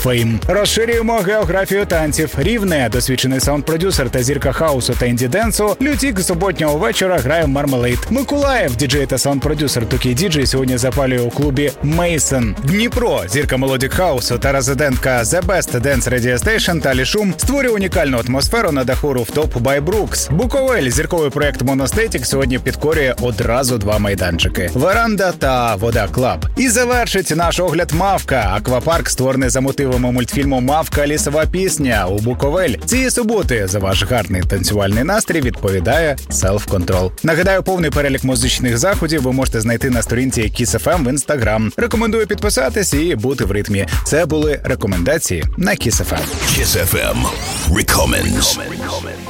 Fame. Розширюємо географію танців. Рівне, досвідчений саунд-продюсер та зірка хаусу та інді-денсу, Лютік суботнього вечора грає в Marmalade. Миколаїв, діджей та саунд-продюсер Тукі Діджей, сьогодні запалює у клубі Мейсон. Дніпро, зірка мелодік хаусу та резидентка The Best Dance Radio Station Талі Шум створює унікальну атмосферу на даху Rooftop by Brooks. Буковель, зірковий проект Monostatic, сьогодні підкорює одразу два майданчики – Веранда та Вода Клаб. І завершить наш огляд Мавка. Аквапарк, створений за мотивами мультфільму «Мавка. Лісова пісня» у Буковель. Цієї суботи за ваш гарний танцювальний настрій відповідає Self Control. Нагадаю, повний перелік музичних заходів ви можете знайти на сторінці Kiss FM в Instagram. Рекомендую підписатись і бути в ритмі. Це були рекомендації на Kiss FM. Kiss FM Recommends.